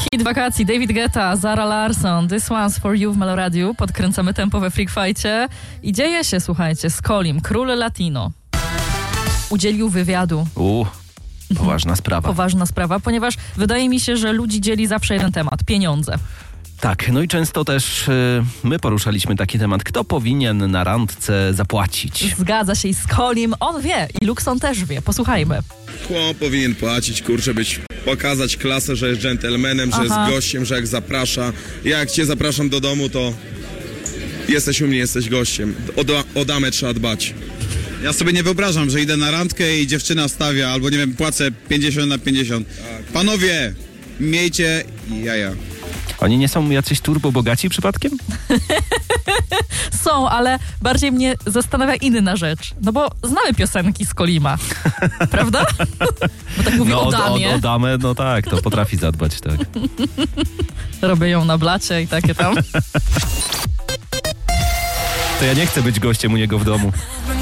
Hit wakacji, David Guetta, Zara Larsson, This One's For You w Meloradiu. Podkręcamy tempo we Freak Fight'cie. I dzieje się, słuchajcie, Skolim, król latino, udzielił wywiadu. Poważna sprawa. Poważna sprawa, ponieważ wydaje mi się, że ludzi dzieli zawsze jeden temat, pieniądze. Tak, no i często też my poruszaliśmy taki temat, kto powinien na randce zapłacić. Zgadza się i Skolim, on wie i Luxon też wie, posłuchajmy. Chłop powinien płacić, pokazać klasę, że jest dżentelmenem, że jest gościem, że jak zaprasza. Ja jak cię zapraszam do domu, to jesteś u mnie, jesteś gościem. O damę trzeba dbać. Ja sobie nie wyobrażam, że idę na randkę i dziewczyna stawia, albo nie wiem, płacę 50/50. Panowie, miejcie jaja. Oni nie są jacyś turbo bogaci przypadkiem? Są, ale bardziej mnie zastanawia inna rzecz. No bo znamy piosenki Skolima, prawda? Bo tak mówi o damie. O damę, no tak, to potrafi zadbać, tak. Robię ją na blacie i takie tam. To ja nie chcę być gościem u niego w domu.